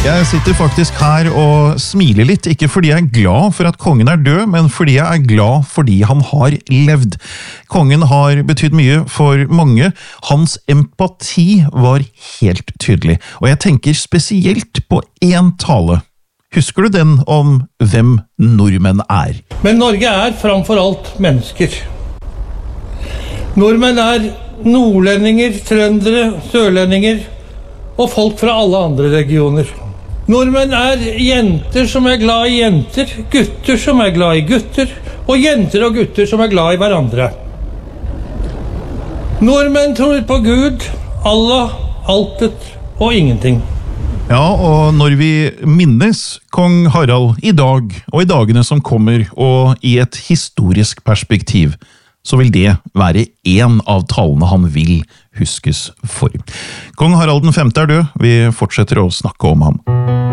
Jeg sitter faktisk her og smiler litt, ikke fordi jeg er glad for at kongen er død, men fordi jeg er glad fordi han har levd. Kongen har betydd mye for mange. Hans empati var helt tydelig, og jeg tenker spesielt på en tale. Husker du den om hvem nordmenn er? Men Norge er framfor alt mennesker. Nordmenn er nordlendinger, trøndere, sørlendinger og folk fra alle andre regioner. Nordmenn er jenter som er glad i jenter, gutter som er glad i gutter, og jenter og gutter som er glad i hverandre. Nordmenn tror på Gud, Allah, altet og ingenting. Ja, og når vi minnes kong Harald i dag, og i dagene som kommer, og i et historisk perspektiv, så vil det være en av talene han vil huskes for. Kong Harald den 5. er død, vi fortsetter å snakke om ham.